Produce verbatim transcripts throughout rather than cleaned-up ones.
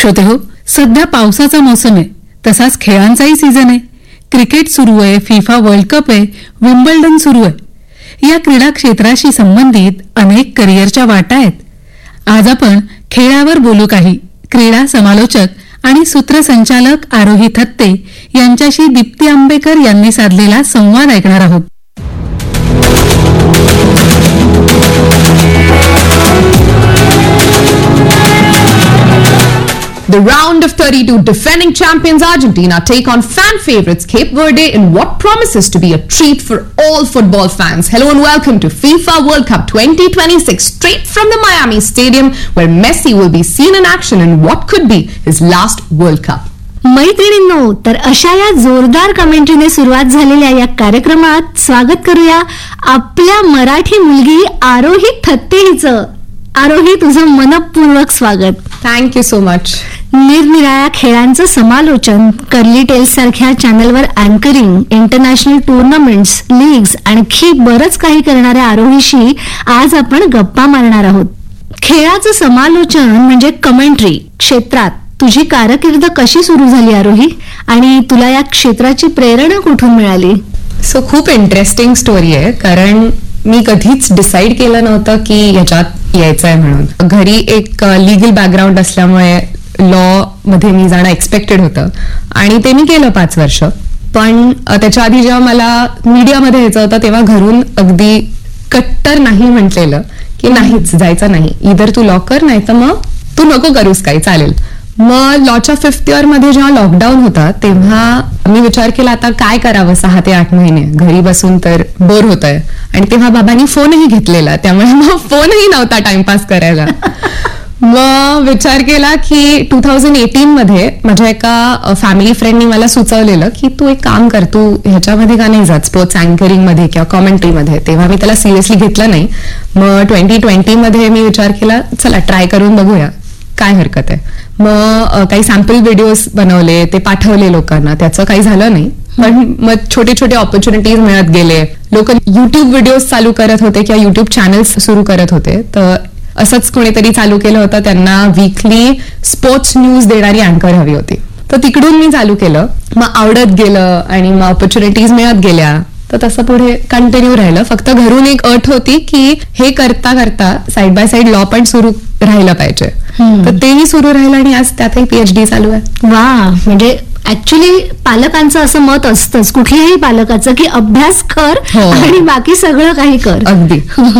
श्रोतेहो, सध्या पावसाचा मोसम आहे, तसाच खेळांचाही सीझन आहे. क्रिकेट सुरू आहे, फिफा वर्ल्ड कप आहे, विम्बल्डन सुरू आहे. या क्रीडा क्षेत्राशी संबंधित अनेक करिअरच्या वाटा आहेत. आज आपण खेळावर बोलू काही. क्रीडा समालोचक आणि सूत्रसंचालक आरोही थत्ते यांच्याशी दीप्ती आंबेकर यांनी साधलेला संवाद ऐकणार आहोत. The round of thirty-two defending champions Argentina take on fan favorites Cape Verde in what promises to be a treat for all football fans. Hello and welcome to FIFA World Cup twenty twenty-six, straight from the Miami Stadium, where Messi will be seen in action in what could be his last World Cup. मैत्रिणींनो, तर अशा या जोरदार कमेंट्रीने सुरुवात झालेल्या या कार्यक्रमात स्वागत करूया आपल्या मराठी मुलगी आरोही थत्ते हिचं. आरोही, तुझं मनपूर्वक स्वागत. Thank you so much. निरनिराळ्या खेळांचं समालोचन, कर्ली टेल्स सारख्या चॅनलवर अँकरिंग, इंटरनॅशनल टुर्नामेंट्स, लीग्स आणखी बरंच काही करणाऱ्या आरोहीशी आज आपण गप्पा मारणार आहोत. खेळाचं समालोचन म्हणजे कमेंट्री क्षेत्रात तुझी कारकीर्द कशी सुरू झाली आरोही, आणि तुला या क्षेत्राची प्रेरणा कुठून मिळाली? सो खूप इंटरेस्टिंग स्टोरी आहे, कारण मी कधीच डिसाईड केलं नव्हतं की ह्याच्यात यायचं आहे म्हणून. घरी एक लिगल बॅकग्राऊंड असल्यामुळे लॉ मध्ये मी जाणं एक्सपेक्टेड होतं आणि ते मी केलं पाच वर्ष. पण त्याच्या आधी जेव्हा मला मीडियामध्ये यायचं होतं तेव्हा घरून अगदी कट्टर नाही म्हटलेलं की नाहीच, जायचं नाही, इधर तू लॉ कर नाही तर मग तू नको करूस काही, चालेल. मग लॉच्या फिफ्थ इयर मध्ये जेव्हा लॉकडाऊन होता तेव्हा मी विचार केला आता काय करावं, सहा ते आठ महिने घरी बसून तर बोर होत आहे. आणि तेव्हा बाबांनी फोनही घेतलेला, त्यामुळे मग फोनही नव्हता टाइमपास करायला. मग विचार केला की टू थाउजंड एटीन मध्ये माझ्या एका फॅमिली फ्रेंडनी मला सुचवलेलं की तू एक काम कर, तू ह्याच्यामध्ये का नाही जात स्पोर्ट्स अँकरिंग मध्ये किंवा कॉमेंट्रीमध्ये. तेव्हा मी त्याला सिरियसली घेतलं नाही. मग ट्वेंटी ट्वेंटी मध्ये मी विचार केला चला ट्राय करून बघूया, काय हरकत आहे. मग काही सॅम्पल व्हिडिओज बनवले, ते पाठवले लोकांना, त्याचं काही झालं नाही. पण मग छोटे छोटे ऑपॉर्च्युनिटीज मिळत गेले. लोक युट्यूब व्हिडिओज चालू करत होते किंवा युट्यूब चॅनल्स सुरू करत होते. तर असंच कोणीतरी चालू केलं होतं, त्यांना वीकली स्पोर्ट्स न्यूज देणारी अँकर हवी होती. तर तिकडून मी चालू केलं. मग आवडत गेलं आणि मग ऑपॉर्च्युनिटीज मिळत गेल्या. तर तसं पुढे कंटिन्यू राहिलं. फक्त घरून एक अट होती की हे करता करता साईड बाय साईड लॉ पण सुरू राहिलं पाहिजे. तर तेही सुरू राहिलं आणि आज त्यातही पीएचडी चालू आहे. वा, म्हणजे ऍक्च्युली पालकांचं असं मत असतंच, कुठल्याही पालकाचं, की अभ्यास कर आणि बाकी सगळं काही कर. अगदी.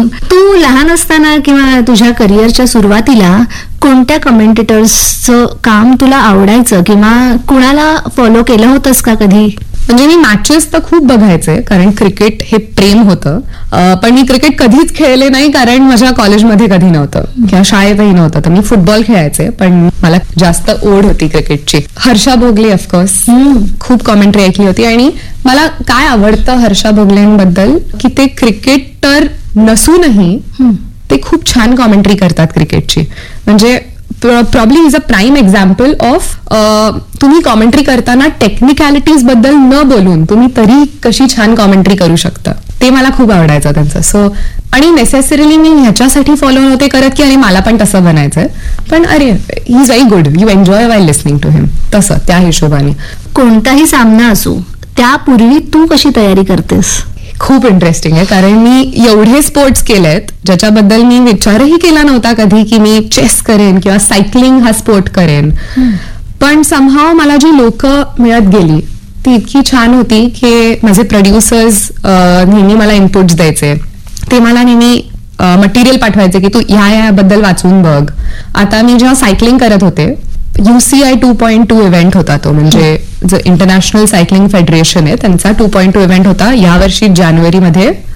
तू लहान असताना किंवा तुझ्या करिअरच्या सुरुवातीला कोणत्या कमेंटेटर्सचं काम तुला आवडायचं किंवा कुणाला फॉलो केलं होतंस का कधी? म्हणजे मी मॅचेस तर खूप बघायचे, कारण क्रिकेट हे प्रेम होतं. पण मी क्रिकेट कधीच खेळले नाही, कारण माझ्या कॉलेजमध्ये कधी नव्हतं किंवा शाळेतही नव्हतं. तर मी फुटबॉल खेळायचे, पण मला जास्त ओढ होती क्रिकेटची. हर्षा भोगले ऑफकोर्स, खूप कॉमेंट्री ऐकली होती. आणि मला काय आवडतं हर्षा भोगलेंबद्दल की ते क्रिकेटर नसूनही ते खूप छान कॉमेंट्री करतात क्रिकेटची. म्हणजे probably is a prime example of तुम्ही कॉमेंट्री करताना टेक्निकॅलिटीज बद्दल न बोलून तुम्ही तरी कशी छान कॉमेंट्री करू शकता. ते मला खूप आवडायचं त्यांचं. सो आणि नेसेसरीली मी ह्याच्यासाठी फॉलो नव्हते करत की अरे मला पण तसं बनायचंय, पण अरे he is very good, you enjoy while listening to हिम, तसं त्या हिशोबाने. कोणताही सामना असो त्यापूर्वी तू कशी तयारी करतेस? खूप इंटरेस्टिंग आहे, कारण मी एवढे स्पोर्ट्स केलेत ज्याच्याबद्दल मी विचारही केला नव्हता कधी की मी चेस करेन किंवा सायकलिंग हा स्पोर्ट करेन. पण समहाव मला जी लोक मिळत गेली ती इतकी छान होती की माझे प्रोड्युसर्स नेहमी मला इनपुट्स द्यायचे. ते मला नेहमी मटेरियल पाठवायचे की तू ह्या याबद्दल वाचून बघ. आता मी जेव्हा सायकलिंग करत होते, युसीआय टू पॉईंट टू इव्हेंट होता तो, म्हणजे जो इंटरनॅशनल सायकलिंग फेडरेशन आहे त्यांचा टू पॉईंट टू इव्हेंट होता. यावर्षी जानेवारीमध्ये